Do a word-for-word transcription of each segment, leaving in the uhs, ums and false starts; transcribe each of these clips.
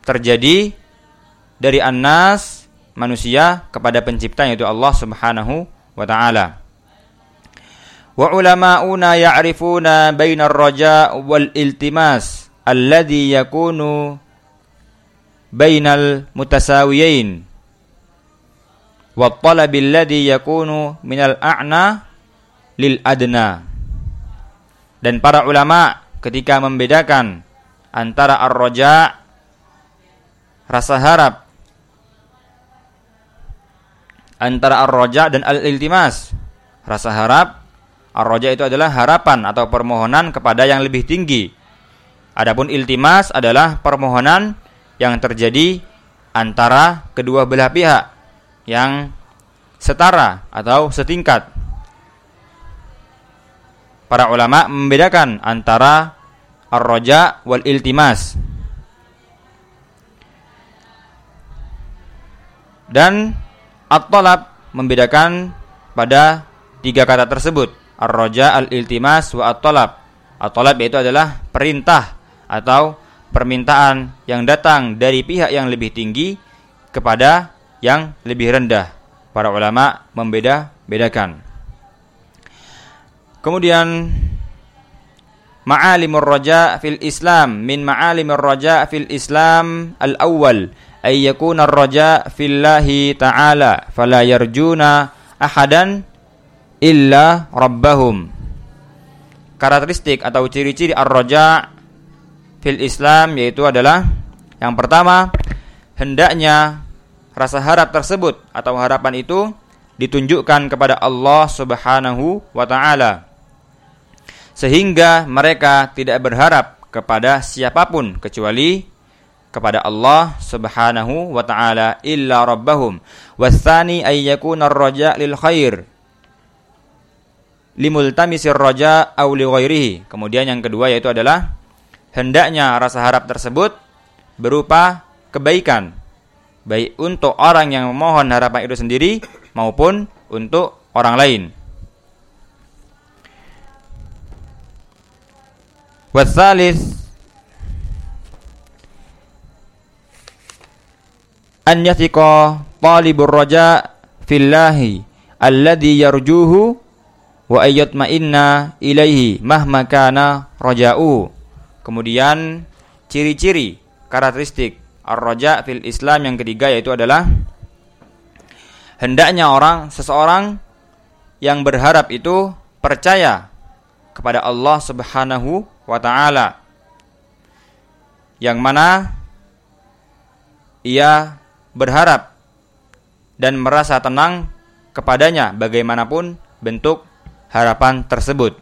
terjadi dari annas, manusia, kepada pencipta yaitu Allah Subhanahu wa ta'ala. Wa ulama'una ya'rifuna bainar raja' wal iltimas alladhi yakunu bainal mutasawiyain wa talabi alladhi yakunu minal a'na lil adna. Dan para ulama ketika membedakan antara ar-raja', rasa harap, antara ar-raja' dan al-iltimas, rasa harap. Ar-raja' itu adalah harapan atau permohonan kepada yang lebih tinggi. Adapun iltimas adalah permohonan yang terjadi antara kedua belah pihak yang setara atau setingkat. Para ulama membedakan antara ar-raja' wal iltimas. Dan at-talab membedakan pada tiga kata tersebut, ar-raja', al-iltimas, wa at-talab. At-talab yaitu adalah perintah atau permintaan yang datang dari pihak yang lebih tinggi kepada yang lebih rendah. Para ulama membeda-bedakan. Kemudian ma'alimur raja' fil Islam, min ma'alimur raja' fil Islam al-awwal ay yakuna ar-raja' fillahi ta'ala fala yarjuna ahadan illa rabbahum. Karakteristik atau ciri-ciri ar-raja' fil Islam yaitu adalah yang pertama, hendaknya rasa harap tersebut atau harapan itu ditunjukkan kepada Allah Subhanahu wa ta'ala, sehingga mereka tidak berharap kepada siapapun kecuali kepada Allah Subhanahu wa ta'ala, illa rabbahum. Watsani ay yakuna ar-raja' lil khair limultamisir raja' aw li ghairihi. Kemudian yang kedua yaitu adalah hendaknya rasa harap tersebut berupa kebaikan, baik untuk orang yang memohon harapan itu sendiri maupun untuk orang lain. Watsalis an yathiqa talibur raja' fillahi alladhi yarjuhu wa ayyatma'inna ilaihi mahma kana raja'u. Kemudian ciri-ciri karakteristik ar-raja' fil Islam yang ketiga yaitu adalah hendaknya orang seseorang yang berharap itu percaya kepada Allah Subhanahu wa ta'ala, yang mana ia berharap dan merasa tenang kepadanya bagaimanapun bentuk harapan tersebut.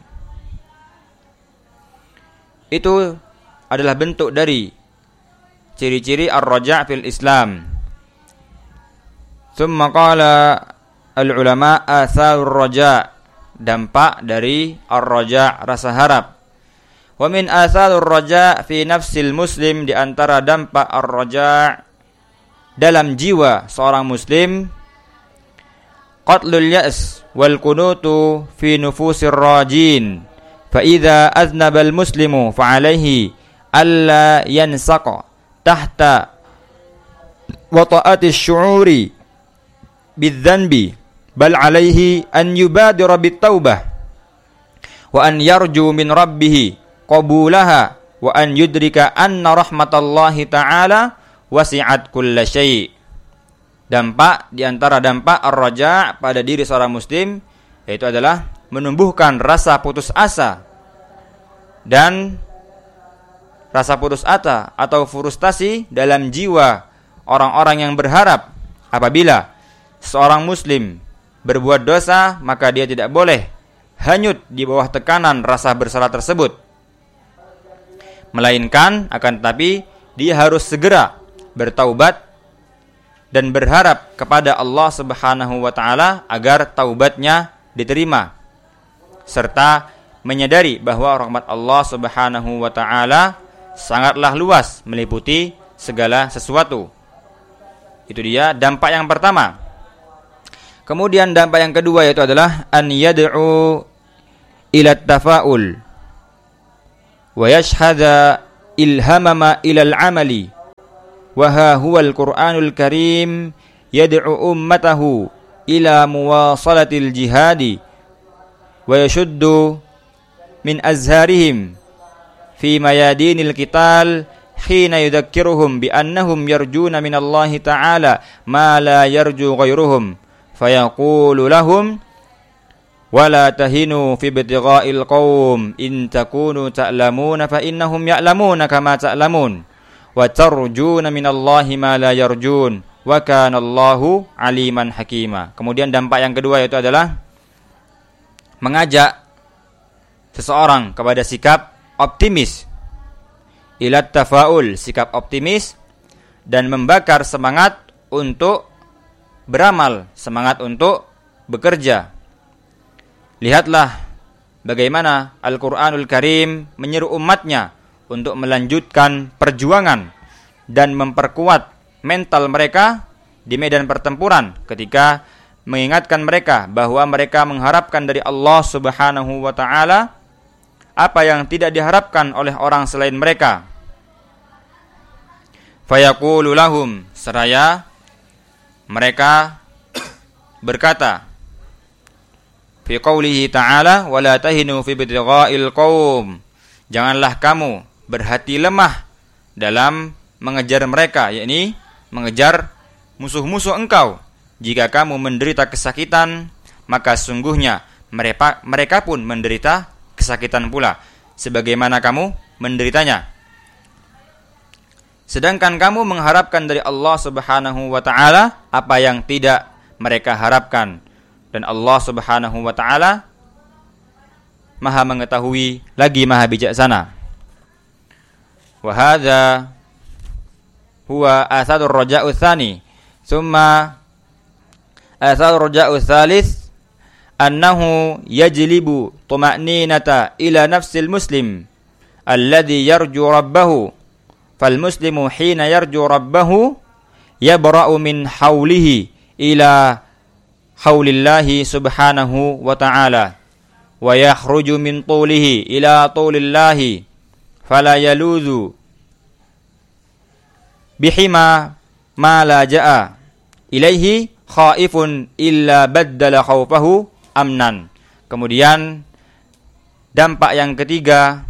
Itu adalah bentuk dari ciri-ciri ar-raja' fil Islam. Tsumma qala al-ulama atharur raja', dampak dari ar-raja', rasa harap. Wa min atharur raja' fi nafsil muslim, di antara dampak ar-raja' dalam jiwa seorang muslim, qatlul ya's wal kunutu fi nufusir rajin. Fa idza aznaba al muslimu fa alaihi alla yansaqa tahta wata'ati syu'uri bidzanbi, bal alaihi an yubadira bit-taubah wa an yarju min rabbih qabulaha wa an yudrika anna rahmatallahi ta'ala wasi'at kulla syai'. Dampak di antara dampak ar-raja' pada diri seorang muslim yaitu adalah menumbuhkan rasa putus asa dan rasa putus asa atau frustasi dalam jiwa orang-orang yang berharap. Apabila seorang muslim berbuat dosa, maka dia tidak boleh hanyut di bawah tekanan rasa bersalah tersebut, melainkan akan tetapi dia harus segera bertaubat dan berharap kepada Allah Subhanahu wa ta'ala agar taubatnya diterima, serta menyadari bahwa rahmat Allah Subhanahu wa ta'ala sangatlah luas, meliputi segala sesuatu. Itu dia dampak yang pertama. Kemudian dampak yang kedua yaitu adalah an yad'u ila tafa'ul wa yashhada ilhamama ila al-amali wa ha huwal Qur'anul Karim yad'u ummatahu ila muwasalatil jihadi wa yashuddu min azharihim fi mayadinil qital hina yudhakkiruhum bi annahum yarjuna minallahi ta'ala ma la yarju ghairuhum fayaqulu lahum wala tahinu fi ibtigha'il qaum in takunu ta'lamuna fa innahum ya'lamuna kama ta'lamun wa tarjuna minallahi ma la yarjun wa kana Allahu aliman hakima. Kemudian dampak yang kedua yaitu adalah mengajak seseorang kepada sikap optimis, ila tafaul, sikap optimis, dan membakar semangat untuk beramal, semangat untuk bekerja. Lihatlah bagaimana Al-Qur'anul Karim menyeru umatnya untuk melanjutkan perjuangan dan memperkuat mental mereka di medan pertempuran ketika mengingatkan mereka bahwa mereka mengharapkan dari Allah Subhanahu wa taala apa yang tidak diharapkan oleh orang selain mereka. Fayaqulu lahum, seraya mereka berkata fi qoulihi ta'ala wala tahinu fi ibtigha'il qaum, janganlah kamu berhati lemah dalam mengejar mereka, yakni mengejar musuh-musuh engkau. Jika kamu menderita kesakitan, maka sungguhnya mereka mereka pun menderita kesakitan pula sebagaimana kamu menderitanya. Sedangkan kamu mengharapkan dari Allah Subhanahu wa taala apa yang tidak mereka harapkan, dan Allah Subhanahu wa taala Maha mengetahui lagi Maha bijaksana. Wa hadza huwa atharur raja'u tsani, thumma atharur raja'u tsalits annahu yajlibu tuma'ninata ila nafsil muslim alladhi yarju rabbahu, fal muslimu hina yarju rabbahu yabra'u min haulihi ila haulillahi subhanahu wa ta'ala wa yakhruju min tulihi ila tulillahi fala yaluzu bihima ma la ja'a ilaihi khaifun illa baddala khawfahu amnan. Kemudian dampak yang ketiga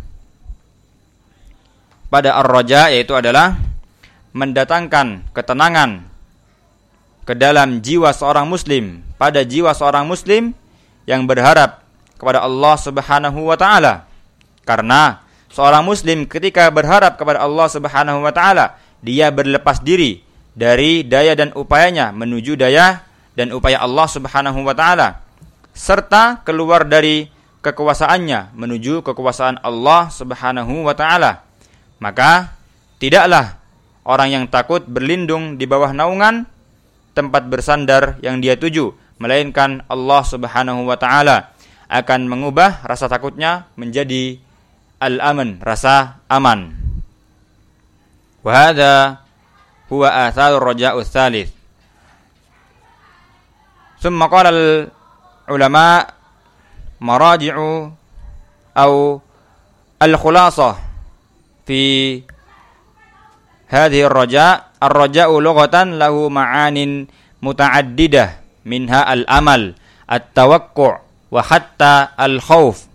pada ar-raja yaitu adalah mendatangkan ketenangan ke dalam jiwa seorang muslim, pada jiwa seorang muslim yang berharap kepada Allah Subhanahu wa taala. Karena seorang muslim ketika berharap kepada Allah Subhanahu wa taala, dia berlepas diri dari daya dan upayanya menuju daya dan upaya Allah Subhanahu wa taala, serta keluar dari kekuasaannya menuju kekuasaan Allah Subhanahu wa taala. Maka tidaklah orang yang takut berlindung di bawah naungan tempat bersandar yang dia tuju, melainkan Allah Subhanahu wa taala akan mengubah rasa takutnya menjadi al-aman, rasa aman. Wa hadza huwa atharur raja'u tsalits. Thumma qala al-ulama maraji'u aw al-khulasah fi hadhihi ar-raja'. Ar-raja'u lughatan lahu ma'anin muta'addidah minha al-amal, at-tawakku' wa hatta al-khauf.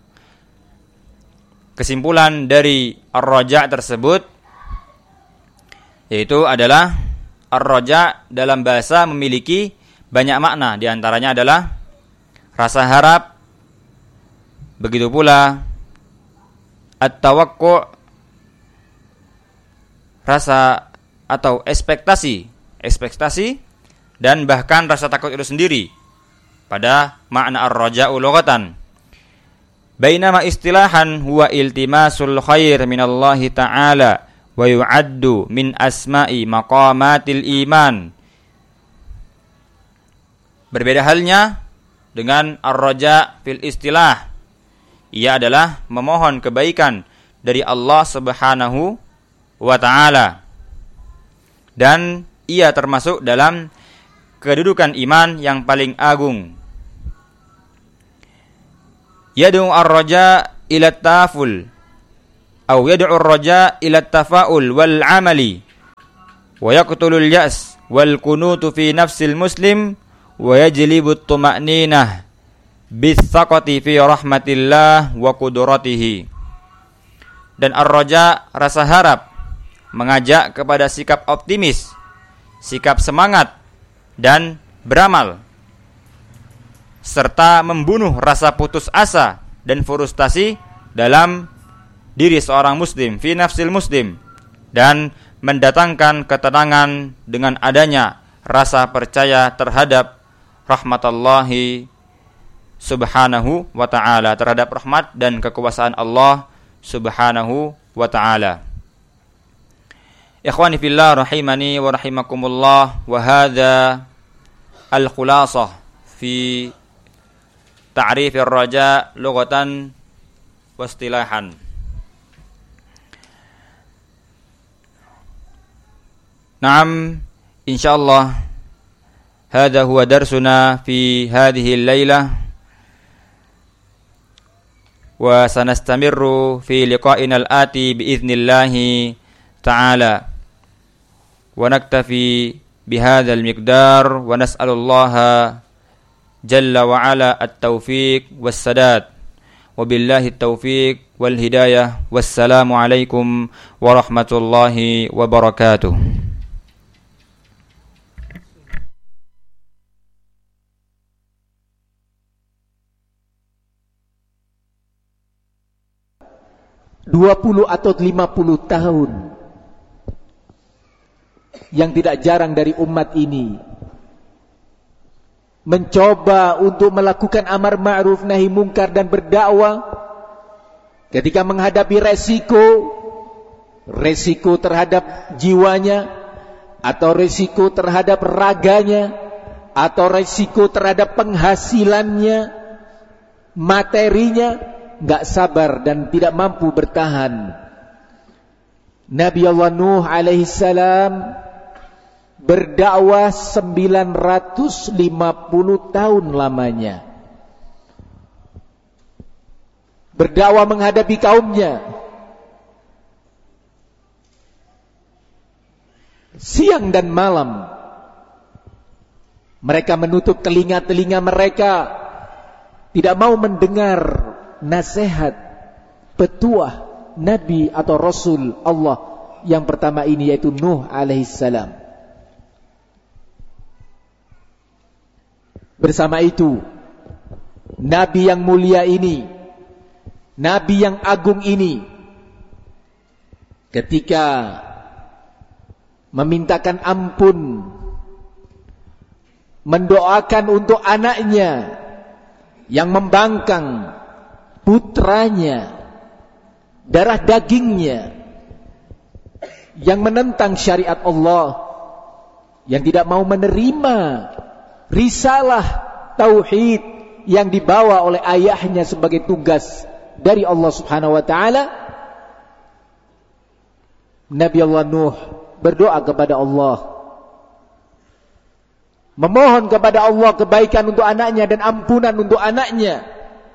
Kesimpulan dari ar-raja' tersebut yaitu adalah ar-raja' dalam bahasa memiliki banyak makna, di antaranya adalah rasa harap, begitu pula at-tawakku' rasa atau ekspektasi, ekspektasi dan bahkan rasa takut itu sendiri pada makna ar-raja'u lughatan. Bainama istilahan huwa iltimasul khair minallahi ta'ala wa yu'addu min asma'i maqamatil iman. Berbeda halnya dengan ar-raja' fil istilah. Ia adalah memohon kebaikan dari Allah Subhanahu wa ta'ala, dan ia termasuk dalam kedudukan iman yang paling agung. Yad'u ar-raja ila taful atau yad'u ar-raja ila tafaul wal amali wa yaqtulul ya's wal kunutu fi nafsil muslim wa yajlibut tuma'ninah bis-saqati fi rahmatillah wa qudratihi. Dan ar-raja, rasa harap, mengajak kepada sikap optimis, sikap semangat dan beramal, serta membunuh rasa putus asa dan frustasi dalam diri seorang muslim, fi nafsil muslim, dan mendatangkan ketenangan dengan adanya rasa percaya terhadap rahmatullahi subhanahu wa ta'ala, terhadap rahmat dan kekuasaan Allah subhanahu wa ta'ala. Ikhwani fillah rahimani wa rahimakumullah, wa hadha al-khulasah fi ta'rif ar-raja lughatan wa istilahan. Naam, insyaallah hadha huwa darsuna fi hadhihi al-lailah, wa sanastamirru fi liqa'ina al-ati bi'idhnillahi ta'ala, wa naktafi bihadzal miqdar, wa nas'alullaha jalla wa ala at-taufiq was-sadad, wa billahi at-taufiq wal hidayah. Wassalamu alaikum warahmatullahi wabarakatuh. dua puluh atau lima puluh tahun yang tidak jarang dari umat ini mencoba untuk melakukan amar ma'ruf nahi mungkar dan berdakwah, ketika menghadapi resiko resiko terhadap jiwanya, atau resiko terhadap raganya, atau resiko terhadap penghasilannya, materinya, enggak sabar dan tidak mampu bertahan. Nabi Allah Nuh alaihi salam berdakwah sembilan ratus lima puluh tahun lamanya. Berdakwah menghadapi kaumnya. Siang dan malam mereka menutup telinga-telinga mereka, tidak mau mendengar nasihat, petuah Nabi atau Rasul Allah yang pertama ini, yaitu Nuh alaihissalam. Bersama itu, Nabi yang mulia ini, Nabi yang agung ini, ketika memintakan ampun, mendoakan untuk anaknya yang membangkang, putranya, darah dagingnya, yang menentang syariat Allah, yang tidak mau menerima risalah tauhid yang dibawa oleh ayahnya sebagai tugas dari Allah Subhanahu wa taala. Nabi Allah Nuh berdoa kepada Allah, memohon kepada Allah kebaikan untuk anaknya dan ampunan untuk anaknya.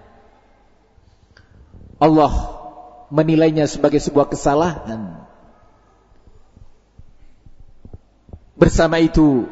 Allah menilainya sebagai sebuah kesalahan. Bersama itu,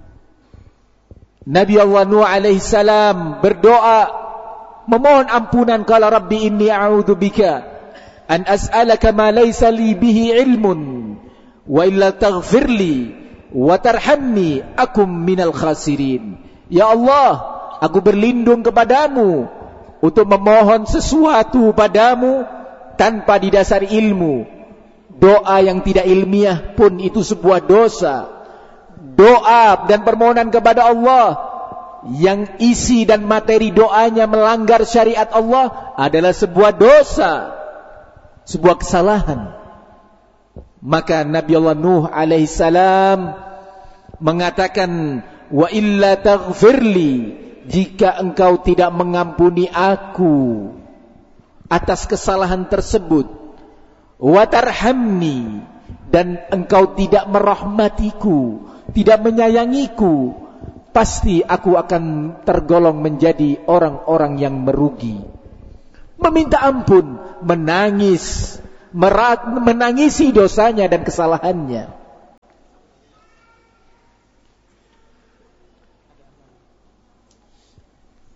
Nabi Allah Nuh alaihi salam berdoa memohon ampunan, qala rabbi inni a'udzu bika an as'alaka ma laysa li bihi ilmun wa illa taghfirli wa tarhamni akum minal khasirin. Ya Allah, aku berlindung kepadamu untuk memohon sesuatu padamu tanpa didasari ilmu. Doa yang tidak ilmiah pun itu sebuah dosa. Doa dan permohonan kepada Allah yang isi dan materi doanya melanggar syariat Allah adalah sebuah dosa, sebuah kesalahan. Maka Nabi Allah Nuh alaihi salam mengatakan, wa illa taghfirli, jika engkau tidak mengampuni aku atas kesalahan tersebut, wa tarhamni, dan engkau tidak merahmatiku, tidak menyayangiku, pasti aku akan tergolong menjadi orang-orang yang merugi. Meminta ampun, menangis, merat, menangisi dosanya dan kesalahannya.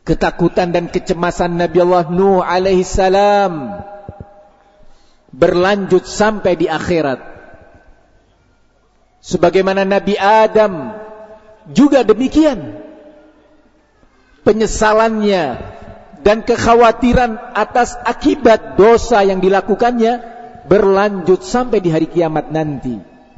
ketakutan dan kecemasan Nabi Allah Nuh alaihi salam berlanjut sampai di akhirat. Sebagaimana Nabi Adam juga demikian. Penyesalannya dan kekhawatiran atas akibat dosa yang dilakukannya berlanjut sampai di hari kiamat nanti.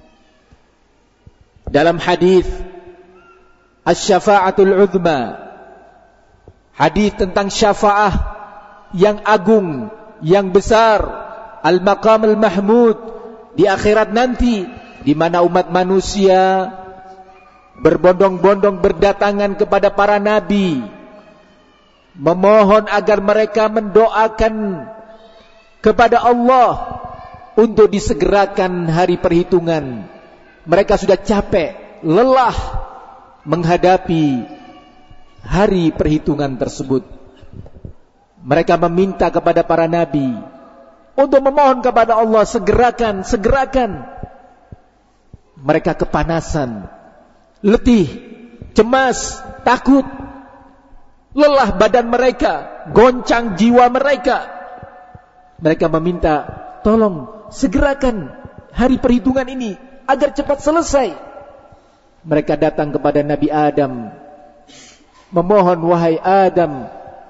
Dalam hadis Asy-Syafa'atul 'Udzma, hadis tentang syafaah yang agung, yang besar, Al-Maqamul Mahmud di akhirat nanti, di mana umat manusia berbondong-bondong berdatangan kepada para nabi, memohon agar mereka mendoakan kepada Allah untuk disegerakan hari perhitungan. Mereka sudah capek, lelah menghadapi hari perhitungan tersebut. Mereka meminta kepada para nabi untuk memohon kepada Allah, segerakan, segerakan. Mereka kepanasan, letih, cemas, takut, lelah badan mereka, goncang jiwa mereka. Mereka meminta, tolong segerakan hari perhitungan ini agar cepat selesai. Mereka datang kepada Nabi Adam, memohon, wahai Adam,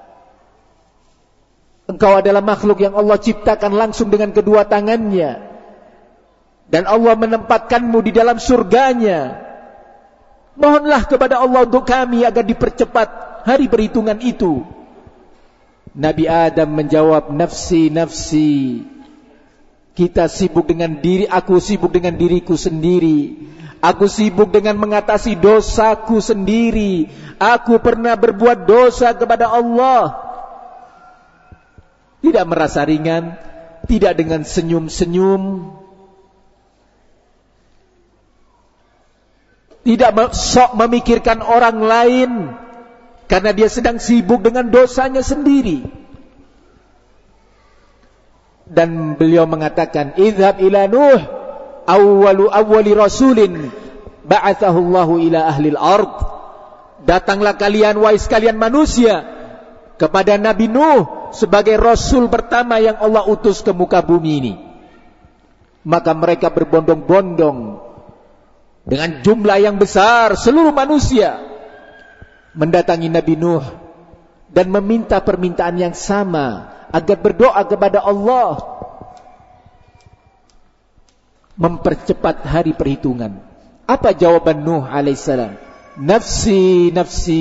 engkau adalah makhluk yang Allah ciptakan langsung dengan kedua tangannya, dan Allah menempatkanmu di dalam surganya. Mohonlah kepada Allah untuk kami agar dipercepat hari perhitungan itu. Nabi Adam menjawab, nafsi, nafsi. Kita sibuk dengan diri, aku sibuk dengan diriku sendiri. Aku sibuk dengan mengatasi dosaku sendiri. Aku pernah berbuat dosa kepada Allah. Tidak merasa ringan, tidak dengan senyum-senyum, tidak sok memikirkan orang lain, karena dia sedang sibuk dengan dosanya sendiri. Dan beliau mengatakan, idhab ila Nuh, awwalu awwali rasulin ba'athahu Allahu ila ahlil ard. Datanglah kalian, wahai sekalian manusia, kepada Nabi Nuh sebagai rasul pertama yang Allah utus ke muka bumi ini. Maka mereka berbondong-bondong dengan jumlah yang besar, seluruh manusia mendatangi Nabi Nuh dan meminta permintaan yang sama, agar berdoa kepada Allah mempercepat hari perhitungan. Apa jawaban Nuh alaihissalam? Nafsi, nafsi.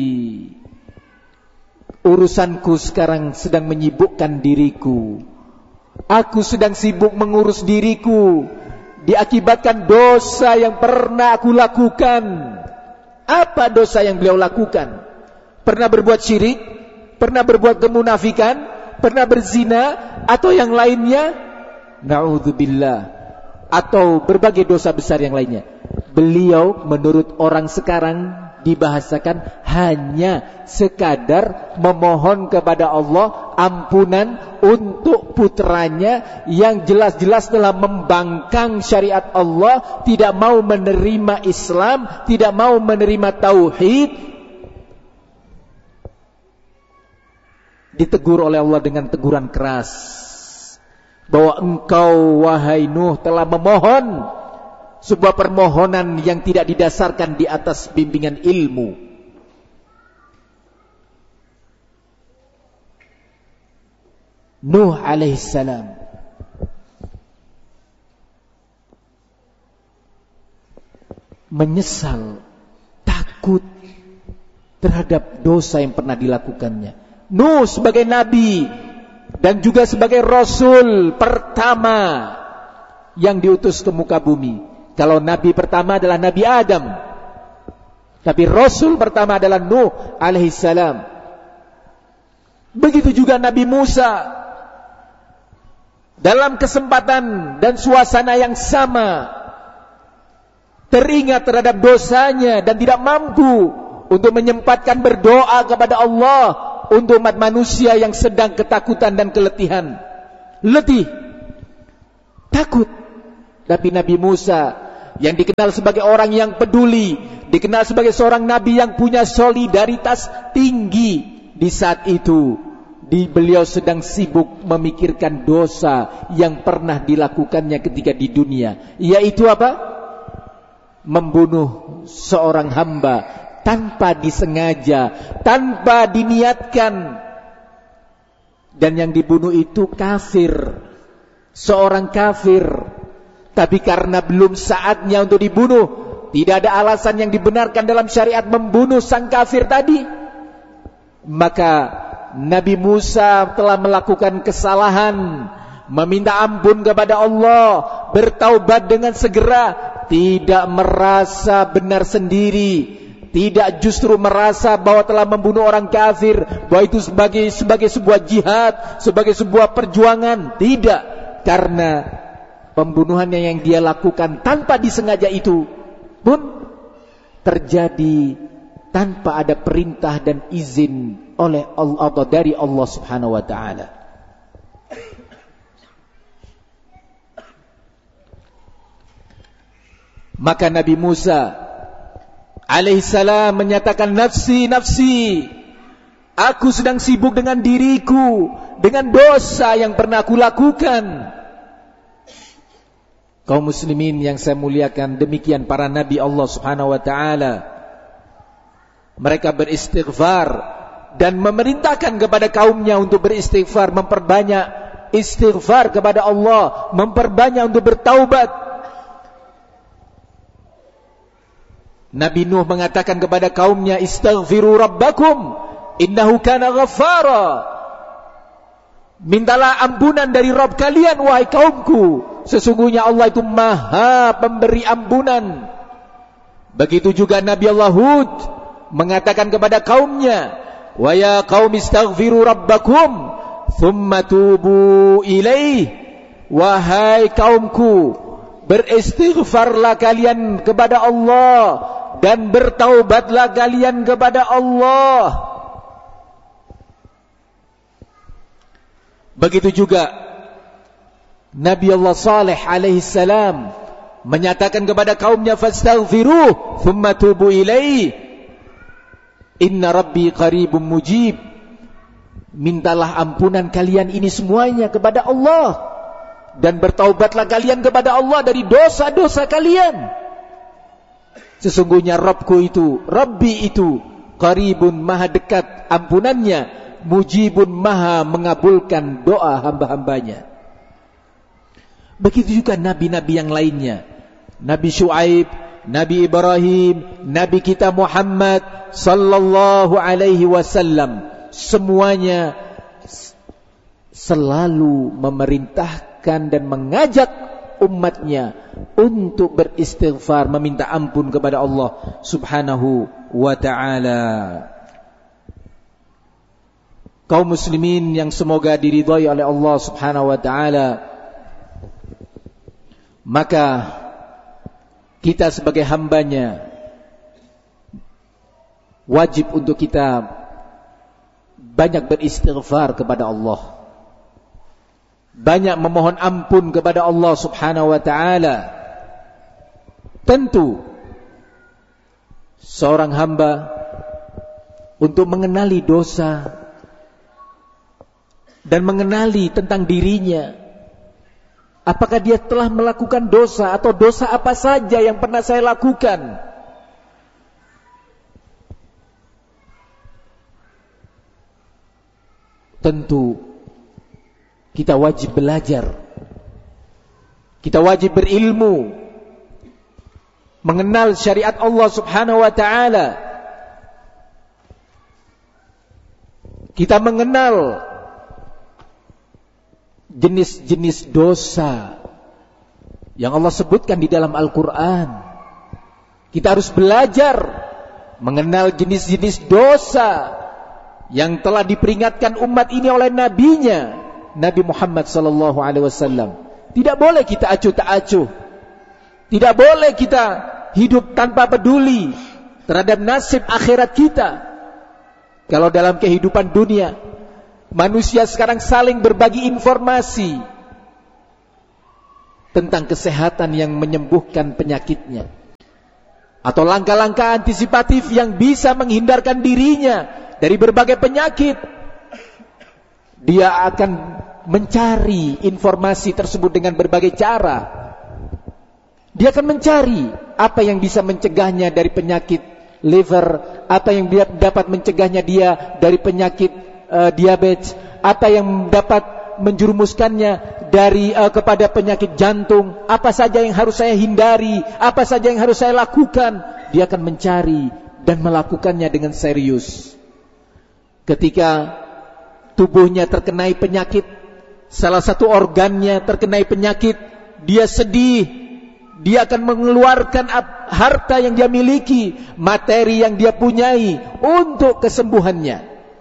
Urusanku sekarang sedang menyibukkan diriku. Aku sedang sibuk mengurus diriku, diakibatkan dosa yang pernah aku lakukan. Apa dosa yang beliau lakukan? Pernah berbuat syirik? Pernah berbuat kemunafikan? Pernah berzina? Atau yang lainnya? Na'udzubillah. Atau berbagai dosa besar yang lainnya. Beliau menurut orang sekarang dibahasakan hanya sekadar memohon kepada Allah ampunan untuk putranya yang jelas-jelas telah membangkang syariat Allah, tidak mau menerima Islam, tidak mau menerima tauhid. Ditegur oleh Allah dengan teguran keras, bahwa engkau wahai Nuh telah memohon sebuah permohonan yang tidak didasarkan di atas bimbingan ilmu. Nuh alaihissalam menyesal, takut terhadap dosa yang pernah dilakukannya. Nuh sebagai nabi dan juga sebagai rasul pertama yang diutus ke muka bumi. Kalau nabi pertama adalah Nabi Adam, tapi rasul pertama adalah Nuh alaihissalam. Begitu juga Nabi Musa, dalam kesempatan dan suasana yang sama, teringat terhadap dosanya dan tidak mampu untuk menyempatkan berdoa kepada Allah untuk umat manusia yang sedang ketakutan dan keletihan. Letih, takut. Tapi Nabi Musa yang dikenal sebagai orang yang peduli, dikenal sebagai seorang nabi yang punya solidaritas tinggi, di saat itu di beliau sedang sibuk memikirkan dosa yang pernah dilakukannya ketika di dunia, yaitu apa? Membunuh seorang hamba tanpa disengaja, tanpa diniatkan. Dan yang dibunuh itu kafir, seorang kafir. Tapi karena belum saatnya untuk dibunuh, tidak ada alasan yang dibenarkan dalam syariat membunuh sang kafir tadi, maka Nabi Musa telah melakukan kesalahan, meminta ampun kepada Allah, bertaubat dengan segera, tidak merasa benar sendiri, tidak justru merasa bahwa telah membunuh orang kafir, bahwa itu sebagai sebagai sebuah jihad, sebagai sebuah perjuangan. Tidak, karena pembunuhannya yang dia lakukan tanpa disengaja itu pun terjadi tanpa ada perintah dan izin oleh Allah atau dari Allah Subhanahu wa taala. Maka Nabi Musa alaihissalam menyatakan, nafsi, nafsi, aku sedang sibuk dengan diriku, dengan dosa yang pernah aku lakukan. Kaum muslimin yang saya muliakan, demikian para nabi Allah Subhanahu wa taala. Mereka beristighfar dan memerintahkan kepada kaumnya untuk beristighfar, memperbanyak istighfar kepada Allah, memperbanyak untuk bertaubat. Nabi Nuh mengatakan kepada kaumnya, istaghfiru rabbakum innahu kana ghaffara. Mintalah ampunan dari Rabb kalian, wahai kaumku, sesungguhnya Allah itu maha pemberi ampunan. Begitu juga Nabi Allah Hud mengatakan kepada kaumnya, wa ya qaum istaghfiru rabbakum thumma tubu ilaih. Wahai kaumku, beristighfarlah kalian kepada Allah dan bertaubatlah kalian kepada Allah. Begitu juga Nabi Allah Saleh alaihi salam menyatakan kepada kaumnya, fastaghfiruh thumma tubu ilaih inna rabbi qaribun mujib. Mintalah ampunan kalian ini semuanya kepada Allah dan bertaubatlah kalian kepada Allah dari dosa-dosa kalian. Sesungguhnya Rabbku itu, Rabbi itu qaribun, maha dekat ampunannya, mujibun, maha mengabulkan doa hamba-hambanya. Begitu juga nabi-nabi yang lainnya, Nabi Syuaib, Nabi Ibrahim, Nabi kita Muhammad sallallahu alaihi wasallam, semuanya selalu memerintahkan dan mengajak umatnya untuk beristighfar, meminta ampun kepada Allah Subhanahu wa ta'ala. Kaum muslimin yang semoga diridhai oleh Allah Subhanahu wa ta'ala, maka kita sebagai hambanya wajib untuk kita banyak beristighfar kepada Allah, banyak memohon ampun kepada Allah Subhanahu wa ta'ala. Tentu seorang hamba untuk mengenali dosa dan mengenali tentang dirinya, apakah dia telah melakukan dosa atau dosa apa saja yang pernah saya lakukan. Tentu kita wajib belajar, kita wajib berilmu, mengenal syariat Allah Subhanahu wa ta'ala. Kita mengenal jenis-jenis dosa yang Allah sebutkan di dalam Al-Quran. Kita harus belajar mengenal jenis-jenis dosa yang telah diperingatkan umat ini oleh nabinya, Nabi Muhammad sallallahu alaihi wasallam. Tidak boleh kita acuh tak acuh, tidak boleh kita hidup tanpa peduli terhadap nasib akhirat kita. Kalau dalam kehidupan dunia manusia sekarang saling berbagi informasi tentang kesehatan yang menyembuhkan penyakitnya, atau langkah-langkah antisipatif yang bisa menghindarkan dirinya dari berbagai penyakit. Dia akan mencari informasi tersebut dengan berbagai cara. Dia akan mencari apa yang bisa mencegahnya dari penyakit liver, apa yang dia dapat mencegahnya dia dari penyakit uh, diabetes, apa yang dapat menjerumuskannya dari uh, kepada penyakit jantung, apa saja yang harus saya hindari, apa saja yang harus saya lakukan. Dia akan mencari dan melakukannya dengan serius. Ketika tubuhnya terkenai penyakit, salah satu organnya terkenai penyakit, dia sedih. Dia akan mengeluarkan harta yang dia miliki, materi yang dia punyai untuk kesembuhannya.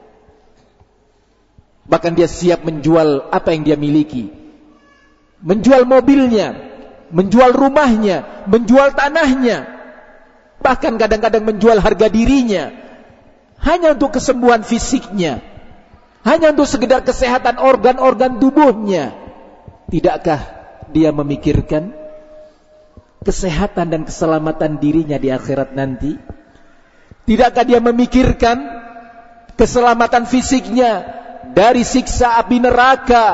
Bahkan dia siap menjual apa yang dia miliki. Menjual mobilnya, menjual rumahnya, menjual tanahnya. Bahkan kadang-kadang menjual harga dirinya. Hanya untuk kesembuhan fisiknya. Hanya untuk sekedar kesehatan organ-organ tubuhnya. Tidakkah dia memikirkan kesehatan dan keselamatan dirinya di akhirat nanti? Tidakkah dia memikirkan keselamatan fisiknya dari siksa api neraka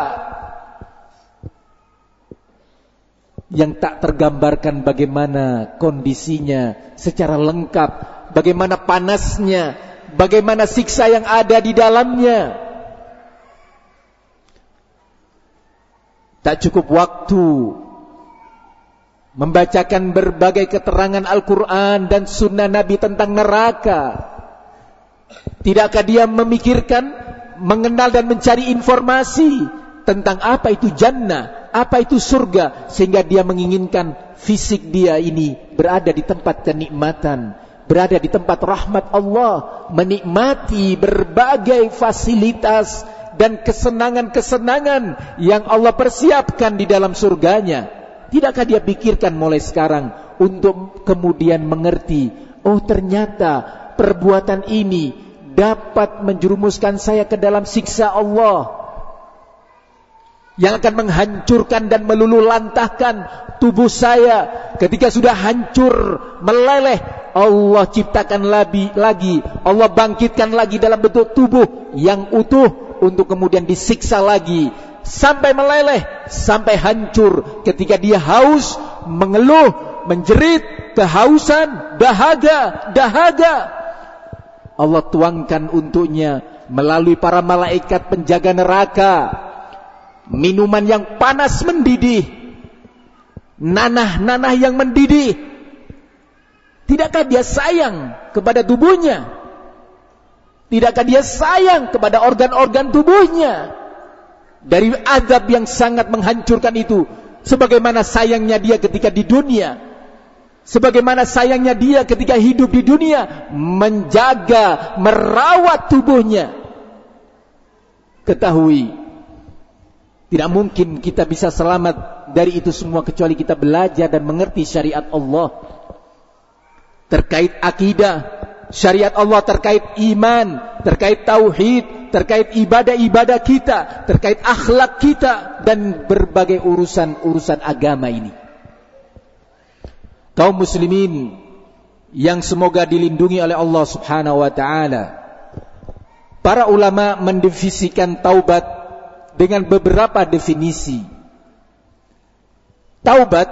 yang tak tergambarkan bagaimana kondisinya secara lengkap, bagaimana panasnya, bagaimana siksa yang ada di dalamnya. Tak cukup waktu membacakan berbagai keterangan Al-Quran dan Sunnah Nabi tentang neraka. Tidakkah dia memikirkan, mengenal dan mencari informasi tentang apa itu jannah, apa itu surga, sehingga dia menginginkan fisik dia ini berada di tempat kenikmatan, berada di tempat rahmat Allah, menikmati berbagai fasilitas dan kesenangan-kesenangan yang Allah persiapkan di dalam surganya. Tidakkah dia pikirkan mulai sekarang untuk kemudian mengerti, oh ternyata perbuatan ini dapat menjerumuskan saya ke dalam siksa Allah yang akan menghancurkan dan melululantahkan tubuh saya. Ketika sudah hancur, meleleh, Allah ciptakan lagi, lagi Allah bangkitkan lagi dalam bentuk tubuh yang utuh untuk kemudian disiksa lagi sampai meleleh, sampai hancur. Ketika dia haus, mengeluh, menjerit, kehausan, dahaga, dahaga, Allah tuangkan untuknya melalui para malaikat penjaga neraka minuman yang panas mendidih, nanah-nanah yang mendidih. Tidakkah dia sayang kepada tubuhnya? Tidakkah dia sayang kepada organ-organ tubuhnya? Dari azab yang sangat menghancurkan itu, sebagaimana sayangnya dia ketika di dunia, sebagaimana sayangnya dia ketika hidup di dunia, menjaga, merawat tubuhnya. Ketahui, tidak mungkin kita bisa selamat dari itu semua kecuali kita belajar dan mengerti syariat Allah terkait akidah, syariat Allah terkait iman, terkait tauhid, terkait ibadah-ibadah kita, terkait akhlak kita, dan berbagai urusan-urusan agama ini. Kaum muslimin yang semoga dilindungi oleh Allah Subhanahu wa ta'ala, para ulama mendefinisikan taubat dengan beberapa definisi. Taubat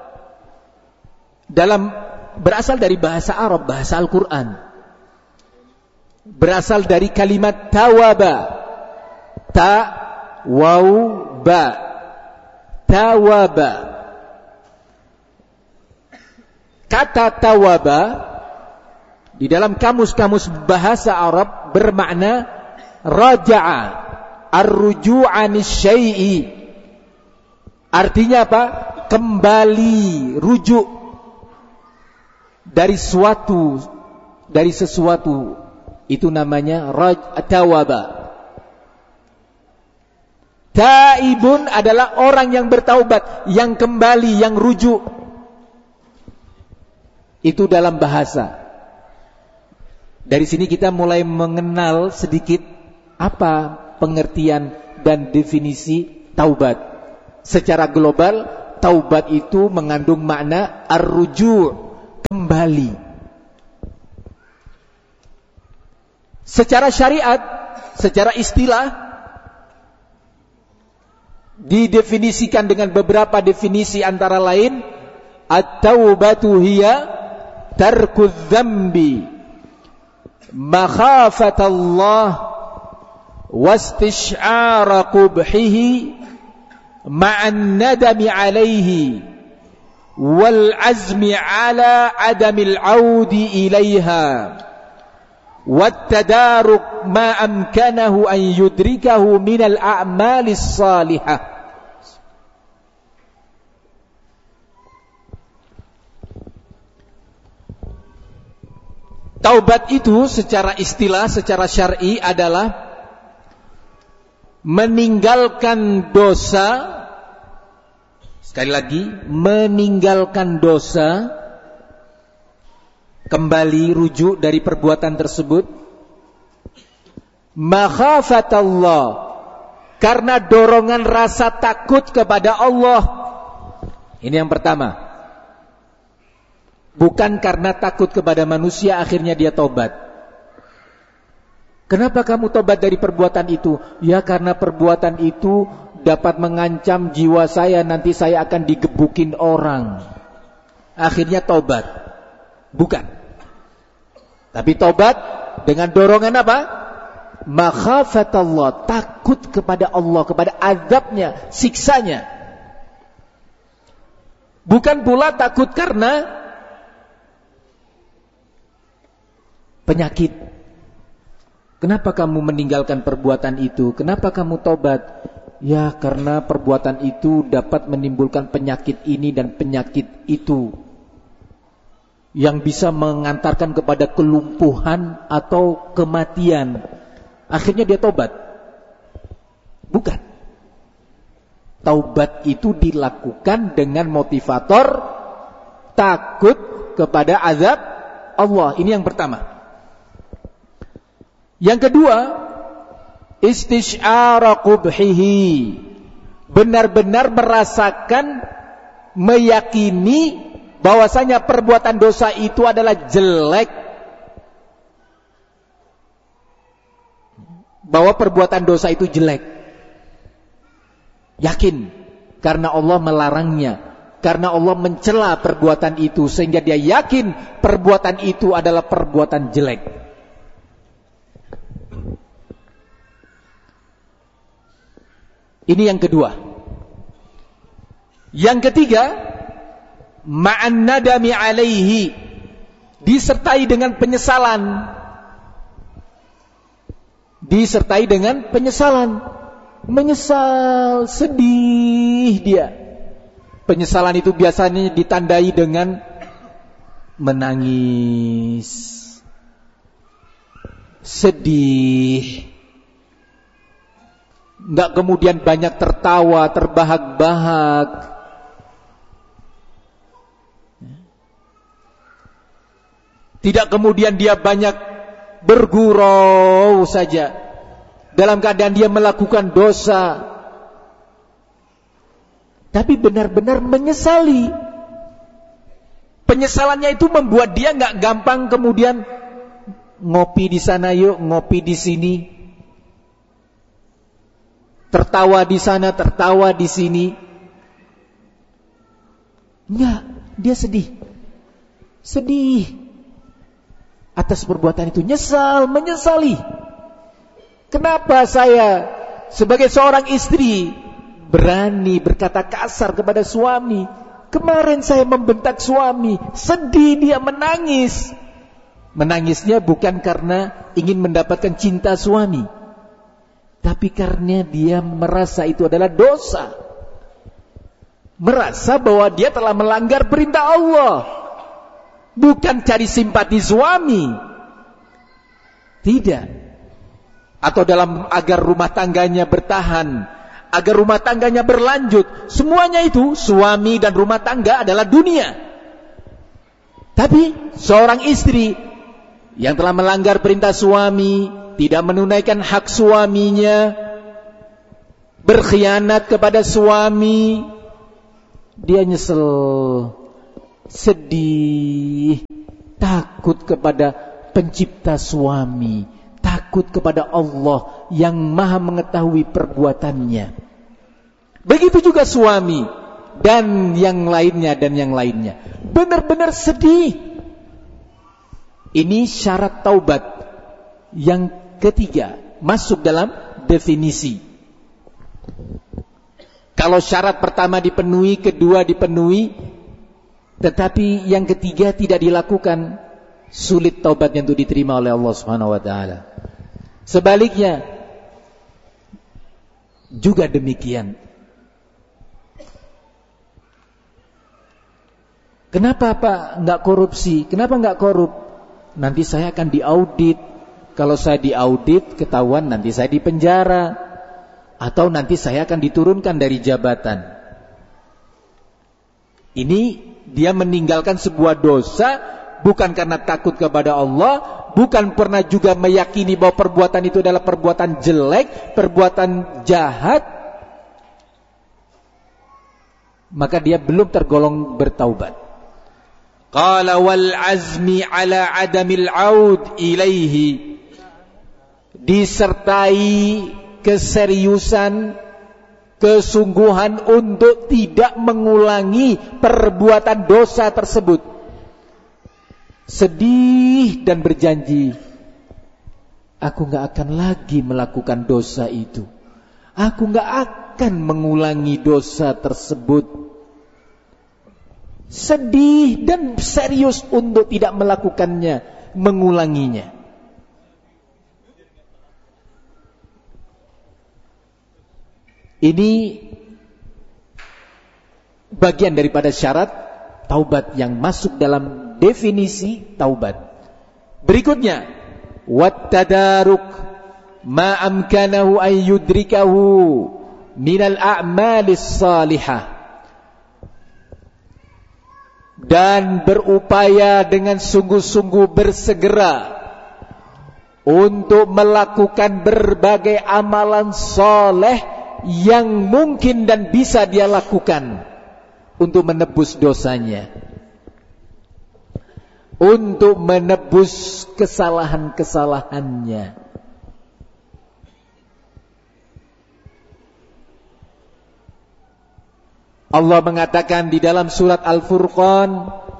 dalam berasal dari bahasa Arab, bahasa Al-Quran. Berasal dari kalimat tawaba, ta waw ba, tawaba. Kata tawaba di dalam kamus-kamus bahasa Arab bermakna raja'a, ar-ruju'ani syai'i. Artinya apa? Kembali, rujuk dari suatu, dari sesuatu. Itu namanya raj tawaba. Taibun adalah orang yang bertaubat, yang kembali, yang rujuk. Itu dalam bahasa. Dari sini kita mulai mengenal sedikit apa pengertian dan definisi taubat. Secara global, taubat itu mengandung makna ar-ruju', kembali. Secara syariat, secara istilah, didefinisikan dengan beberapa definisi, antara lain at-taubatu hiya tarkudz dzambi makhafatallah wastish'ara qubhihi ma'an nadami alaihi wal azmi ala adamil audi ilaiha wat tadaruk ma amkanahu an yudrikahu minal a'malis salihah. Taubat itu secara istilah, secara syar'i adalah meninggalkan dosa. Sekali lagi, meninggalkan dosa, kembali rujuk dari perbuatan tersebut, makhafatallah, karena dorongan rasa takut kepada Allah. Ini yang pertama. Bukan karena takut kepada manusia akhirnya dia tobat. Kenapa kamu tobat dari perbuatan itu? Ya karena perbuatan itu dapat mengancam jiwa saya, nanti saya akan digebukin orang. Akhirnya tobat. Bukan. Tapi tobat dengan dorongan apa? Makhafatallah, takut kepada Allah, kepada azabnya, siksanya. Bukan pula takut karena penyakit. Kenapa kamu meninggalkan perbuatan itu? Kenapa kamu tobat? Ya karena perbuatan itu dapat menimbulkan penyakit ini dan penyakit itu, yang bisa mengantarkan kepada kelumpuhan atau kematian. Akhirnya dia tobat. Bukan. Taubat itu dilakukan dengan motivator takut kepada azab Allah. Ini yang pertama. Yang kedua, istisyara qubhihi, benar-benar merasakan, meyakini bahwasanya perbuatan dosa itu adalah jelek, bahwa perbuatan dosa itu jelek. Yakin, karena Allah melarangnya, karena Allah mencela perbuatan itu, sehingga dia yakin perbuatan itu adalah perbuatan jelek. Ini yang kedua. Yang ketiga, ma'an nadami alaihi, disertai dengan penyesalan. Disertai dengan penyesalan. Menyesal, sedih dia. Penyesalan itu biasanya ditandai dengan menangis, sedih. Enggak kemudian banyak tertawa, terbahak-bahak. Tidak kemudian dia banyak bergurau saja dalam keadaan dia melakukan dosa, tapi benar-benar menyesali. Penyesalannya itu membuat dia enggak gampang kemudian ngopi di sana yuk, ngopi di sini, tertawa di sana, tertawa di sini. Enggak, dia sedih. Sedih atas perbuatan itu, nyesal, menyesali. Kenapa saya sebagai seorang istri berani berkata kasar kepada suami? Kemarin saya membentak suami, sedih dia, menangis. Menangisnya bukan karena ingin mendapatkan cinta suami, tapi karena dia merasa itu adalah dosa. Merasa bahwa dia telah melanggar perintah Allah. Bukan cari simpati suami. Tidak. Atau dalam agar rumah tangganya bertahan, agar rumah tangganya berlanjut. Semuanya itu, suami dan rumah tangga adalah dunia. Tapi seorang istri yang telah melanggar perintah suami, tidak menunaikan hak suaminya, berkhianat kepada suami, dia nyesel, sedih, takut kepada pencipta suami, takut takut kepada Allah yang maha mengetahui perbuatannya. Begitu juga suami dan yang lainnya dan yang lainnya. Benar-benar sedih. Ini syarat taubat yang ketiga, masuk dalam definisi. Kalau syarat pertama dipenuhi, kedua dipenuhi, tetapi yang ketiga tidak dilakukan, sulit taubatnya untuk diterima oleh Allah Subhanahu wa taala. Sebaliknya juga demikian. Kenapa Pak enggak korupsi? Kenapa enggak korup? Nanti saya akan diaudit. Kalau saya diaudit ketahuan, nanti saya dipenjara. Atau nanti saya akan diturunkan dari jabatan. Ini dia meninggalkan sebuah dosa bukan karena takut kepada Allah, bukan pernah juga meyakini bahwa perbuatan itu adalah perbuatan jelek, perbuatan jahat. Maka dia belum tergolong bertaubat. Qala wal azmi ala adamil aud ilaihi, disertai keseriusan, kesungguhan untuk tidak mengulangi perbuatan dosa tersebut. Sedih dan berjanji, aku gak akan lagi melakukan dosa itu. Aku gak akan mengulangi dosa tersebut. Sedih dan serius untuk tidak melakukannya, mengulanginya. Ini bagian daripada syarat taubat yang masuk dalam definisi taubat. Berikutnya, wattadaruk ma amkanahu an yudrikahu minal a'malis salihah, dan berupaya dengan sungguh-sungguh bersegera untuk melakukan berbagai amalan soleh yang mungkin dan bisa dia lakukan untuk menebus dosanya, untuk menebus kesalahan-kesalahannya. Allah mengatakan di dalam surat Al-Furqan,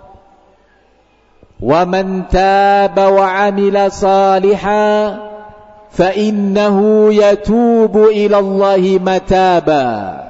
"Wa man taba wa 'amila shalihan fa innahu yatubu ila Allahi mataba."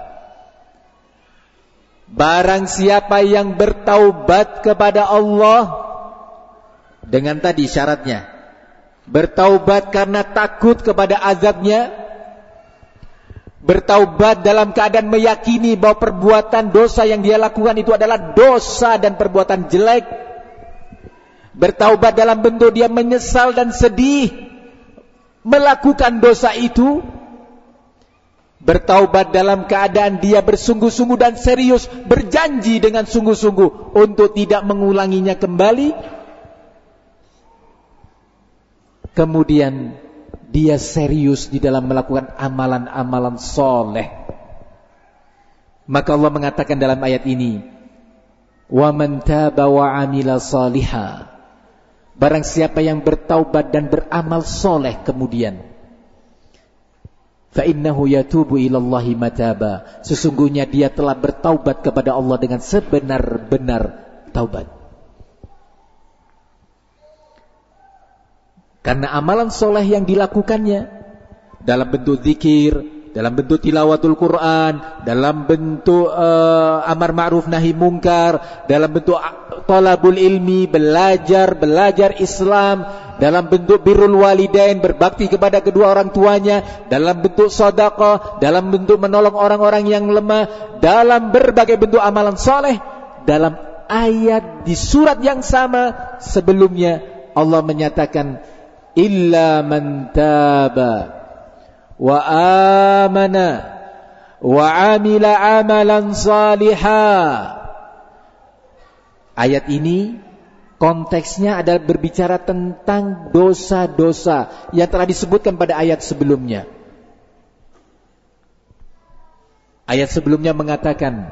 Barang siapa yang bertaubat kepada Allah, dengan tadi syaratnya, bertaubat karena takut kepada azabnya, bertaubat dalam keadaan meyakini bahwa perbuatan dosa yang dia lakukan itu adalah dosa dan perbuatan jelek, bertaubat dalam bentuk dia menyesal dan sedih melakukan dosa itu, bertaubat dalam keadaan dia bersungguh-sungguh dan serius, berjanji dengan sungguh-sungguh untuk tidak mengulanginya kembali, kemudian dia serius di dalam melakukan amalan-amalan soleh. Maka Allah mengatakan dalam ayat ini, "Wa man taba wa 'amila shalihan." Barang siapa yang bertaubat dan beramal soleh kemudian, fa innahu yatubu ilallahi mataba, sesungguhnya dia telah bertaubat kepada Allah dengan sebenar-benar taubat. Karena amalan soleh yang dilakukannya dalam bentuk zikir, dalam bentuk tilawatul Quran, dalam bentuk uh, amar ma'ruf nahi mungkar, dalam bentuk talabul ilmi, belajar belajar Islam, dalam bentuk birrul walidain, berbakti kepada kedua orang tuanya, dalam bentuk sedekah, dalam bentuk menolong orang-orang yang lemah, dalam berbagai bentuk amalan soleh. Dalam ayat di surat yang sama sebelumnya Allah menyatakan, illa man taba wa amana wa amila amalan salihah. Ayat ini konteksnya adalah berbicara tentang dosa-dosa yang telah disebutkan pada ayat sebelumnya. Ayat sebelumnya mengatakan,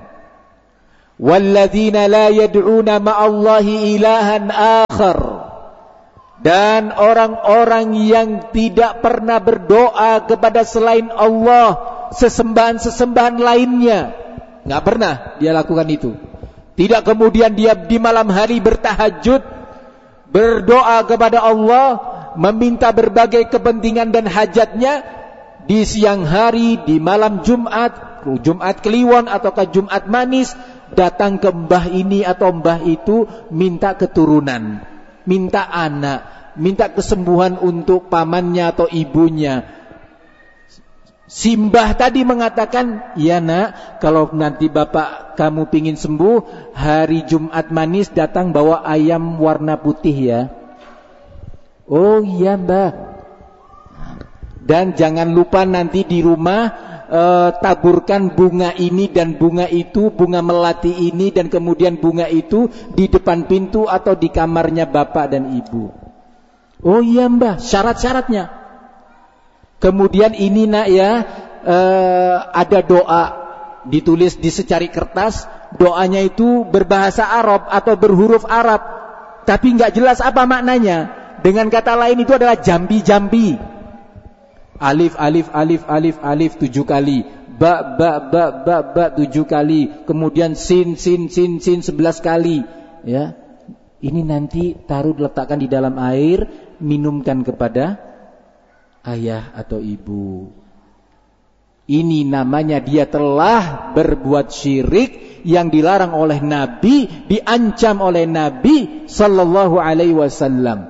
walladzina la yad'una ma'allahi ilahan akhar Dan orang-orang yang tidak pernah berdoa kepada selain Allah, sesembahan-sesembahan lainnya, nggak pernah dia lakukan itu. Tidak kemudian dia di malam hari bertahajud, berdoa kepada Allah, meminta berbagai kepentingan dan hajatnya. Di siang hari, di malam Jumat, Jumat Kliwon ataukah Jumat Manis, datang ke mbah ini atau mbah itu, minta keturunan, minta anak, minta kesembuhan untuk pamannya atau ibunya. Si mbah tadi mengatakan, ya nak, kalau nanti bapak kamu pingin sembuh, hari Jumat Manis datang bawa ayam warna putih ya. Oh iya mbah. Dan jangan lupa nanti di rumah eh, taburkan bunga ini dan bunga itu, bunga melati ini dan kemudian bunga itu di depan pintu atau di kamarnya bapak dan ibu. Oh iya mbah, syarat-syaratnya. Kemudian ini nak ya, eh, ada doa ditulis di secari kertas. Doanya itu berbahasa Arab atau berhuruf Arab, tapi nggak jelas apa maknanya. Dengan kata lain itu adalah jambi-jambi. Alif, alif, alif, alif, alif tujuh kali. Ba, ba, ba, ba, ba tujuh kali. Kemudian sin, sin, sin, sin sebelas kali. Ya, ini nanti taruh letakkan di dalam air, minumkan kepada ayah atau ibu. Ini namanya dia telah berbuat syirik yang dilarang oleh Nabi, diancam oleh Nabi sallallahu alaihi wasallam.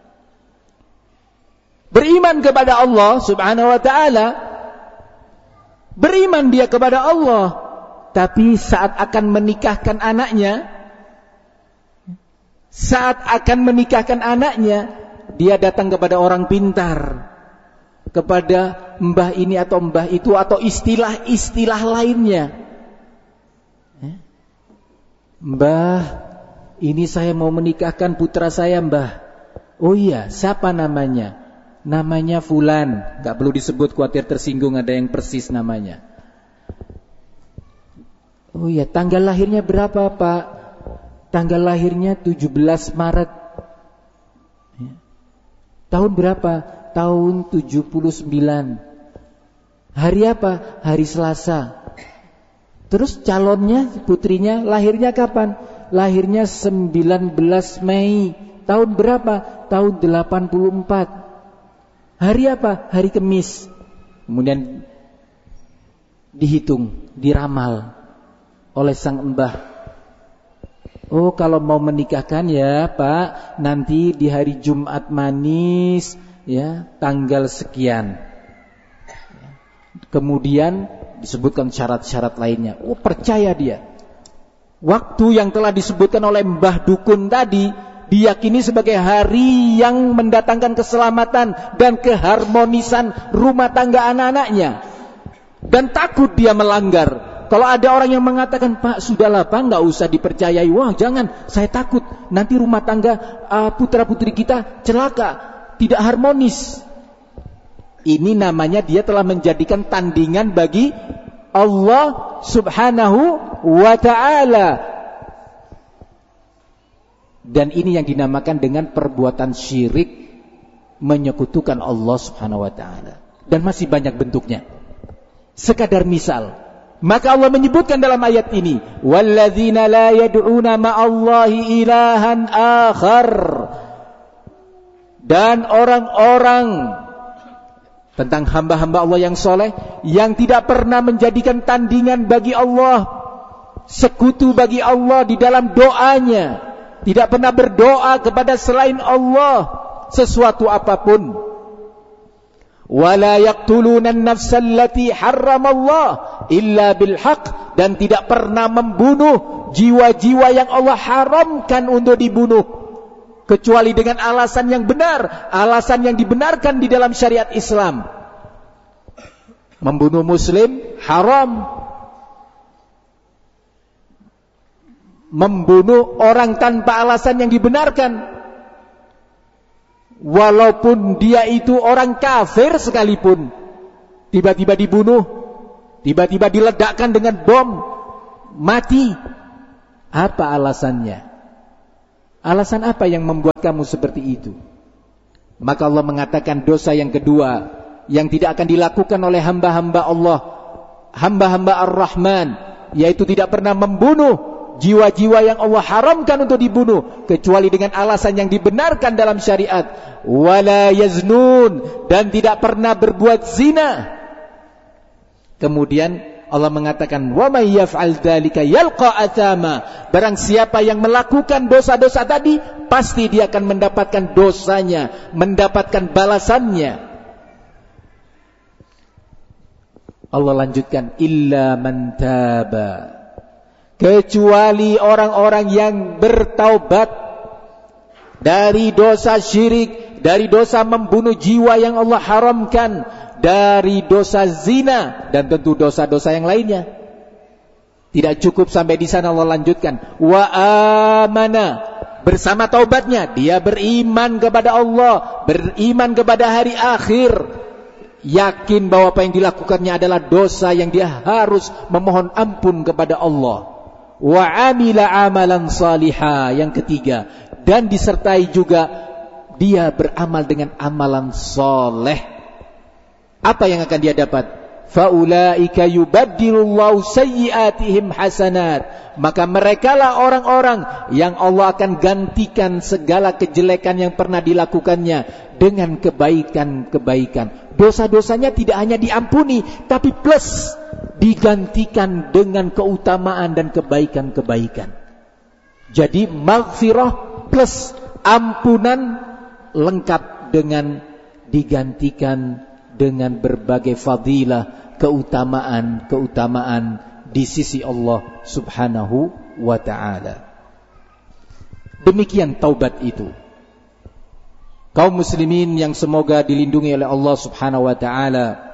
Beriman kepada Allah subhanahu wa ta'ala, beriman dia kepada Allah, tapi saat akan menikahkan anaknya, saat akan menikahkan anaknya, dia datang kepada orang pintar, kepada mbah ini atau mbah itu atau istilah-istilah lainnya. Mbah, ini saya mau menikahkan putra saya mbah. Oh iya, siapa namanya? Namanya Fulan. Gak perlu disebut, khawatir tersinggung ada yang persis namanya. Oh iya, tanggal lahirnya berapa pak? Tanggal lahirnya tujuh belas Maret. Tahun berapa? Tahun tujuh puluh sembilan. Hari apa? Hari Selasa. Terus calonnya, putrinya, lahirnya kapan? Lahirnya sembilan belas Mei. Tahun berapa? Tahun delapan puluh empat. Hari apa? Hari Kamis. Kemudian dihitung, diramal oleh sang mbah. Oh, kalau mau menikahkan ya pak, nanti di hari Jumat Manis, ya, tanggal sekian. Kemudian disebutkan syarat-syarat lainnya. Oh, percaya dia. Waktu yang telah disebutkan oleh mbah dukun tadi diyakini sebagai hari yang mendatangkan keselamatan dan keharmonisan rumah tangga anak-anaknya. Dan takut dia melanggar. Kalau ada orang yang mengatakan, Pak, sudahlah Pak, nggak usah dipercayai. Wah, jangan, saya takut nanti rumah tangga uh, putra-putri kita celaka, tidak harmonis. Ini namanya dia telah menjadikan tandingan bagi Allah subhanahu wa ta'ala. Dan ini yang dinamakan dengan perbuatan syirik, menyekutukan Allah subhanahu wa ta'ala. Dan masih banyak bentuknya. Sekadar misal, maka Allah menyebutkan dalam ayat ini, walladzina la yad'una ma'allahi ilahan akhar. Dan orang-orang tentang hamba-hamba Allah yang soleh, yang tidak pernah menjadikan tandingan bagi Allah, sekutu bagi Allah di dalam doanya, tidak pernah berdoa kepada selain Allah sesuatu apapun. Wala yaqtuluna an-nafsa allati harramallah illa bil haqq, dan tidak pernah membunuh jiwa-jiwa yang Allah haramkan untuk dibunuh kecuali dengan alasan yang benar, alasan yang dibenarkan di dalam syariat Islam. Membunuh muslim haram. Membunuh orang tanpa alasan yang dibenarkan, walaupun dia itu orang kafir sekalipun, tiba-tiba dibunuh, tiba-tiba diledakkan dengan bom, mati. Apa alasannya? Alasan apa yang membuat kamu seperti itu? Maka Allah mengatakan dosa yang kedua yang tidak akan dilakukan oleh hamba-hamba Allah, hamba-hamba Ar-Rahman, yaitu tidak pernah membunuh jiwa-jiwa yang Allah haramkan untuk dibunuh kecuali dengan alasan yang dibenarkan dalam syariat. Wala yaznun, dan tidak pernah berbuat zina. Kemudian Allah mengatakan, wa may yaf'al dzalika yalqa athama. Barang siapa yang melakukan dosa-dosa tadi, pasti dia akan mendapatkan dosanya, mendapatkan balasannya. Allah lanjutkan, illa man taba, kecuali orang-orang yang bertaubat dari dosa syirik, dari dosa membunuh jiwa yang Allah haramkan, dari dosa zina, dan tentu dosa-dosa yang lainnya. Tidak cukup sampai di sana, Allah lanjutkan, wa amana, bersama taubatnya dia beriman kepada Allah, beriman kepada hari akhir, yakin bahwa apa yang dilakukannya adalah dosa yang dia harus memohon ampun kepada Allah. Wa amila amalan salihah, yang ketiga, dan disertai juga dia beramal dengan amalan soleh. Apa yang akan dia dapat? Faulaika yubaddilullahu sayyiatihim hasanat. Maka merekalah orang-orang yang Allah akan gantikan segala kejelekan yang pernah dilakukannya dengan kebaikan-kebaikan. Dosa-dosanya tidak hanya diampuni, tapi plus digantikan dengan keutamaan dan kebaikan-kebaikan. Jadi maghfirah plus ampunan lengkap dengan digantikan dengan berbagai fadilah, keutamaan-keutamaan di sisi Allah Subhanahu wa ta'ala. Demikian taubat itu. Kaum muslimin yang semoga dilindungi oleh Allah Subhanahu wa ta'ala,